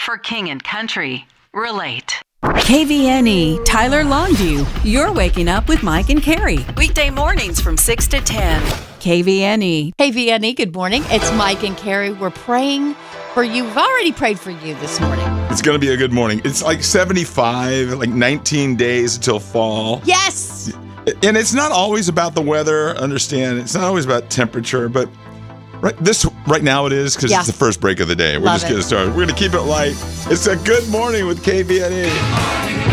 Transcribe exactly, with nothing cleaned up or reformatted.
For King and Country, relate. K V N E, Tyler Longview. You're waking up with Mike and Carrie. Weekday mornings from six to ten. K V N E. K V N E, good morning. It's Mike and Carrie. We're praying for you. We've already prayed for you this morning. It's going to be a good morning. It's like seventy-five, like nineteen days until fall. Yes! And it's not always about the weather, understand. It's not always about temperature, but right this right now it is because Yeah. it's the first break of the day. We're Love just it. getting started. We're going to keep it light. It's a good morning with K V N E.